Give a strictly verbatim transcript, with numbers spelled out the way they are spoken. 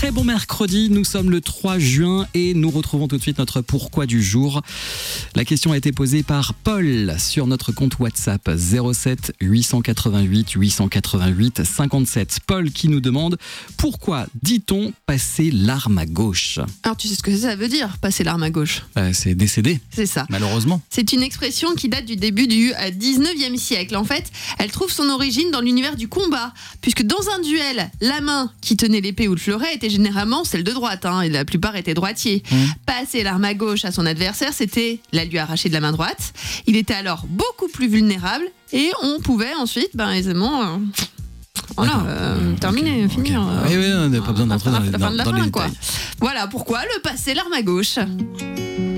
Très bon mercredi, nous sommes le trois juin et nous retrouvons tout de suite notre pourquoi du jour. La question a été posée par Paul sur notre compte WhatsApp zéro sept huit cent quatre-vingt-huit huit cent quatre-vingt-huit cinquante-sept. Paul qui nous demande pourquoi dit-on passer l'arme à gauche ? Alors tu sais ce que ça veut dire, passer l'arme à gauche ? euh, C'est décédé, C'est ça. malheureusement. C'est une expression qui date du début du dix-neuvième siècle. En fait, elle trouve son origine dans l'univers du combat, puisque dans un duel, la main qui tenait l'épée ou le fleuret était généralement celle de droite, hein, et la plupart étaient droitiers. Mmh. Passer l'arme à gauche à son adversaire, c'était la lui arracher de la main droite. Il était alors beaucoup plus vulnérable et on pouvait ensuite ben, aisément... Euh, Voilà, euh, terminé, okay, finir. Okay. Euh, Oui, oui, on n'a pas besoin d'entrer dans, la fin dans, de la dans fin, les quoi. détails. Voilà pourquoi le passer l'arme à gauche.